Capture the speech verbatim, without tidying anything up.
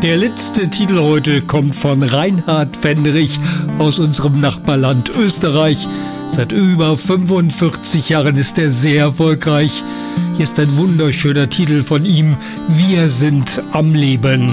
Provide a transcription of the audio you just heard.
Der letzte Titel heute kommt von Reinhard Fendrich aus unserem Nachbarland Österreich. Seit über fünfundvierzig Jahren ist er sehr erfolgreich. Hier ist ein wunderschöner Titel von ihm: Wir sind am Leben.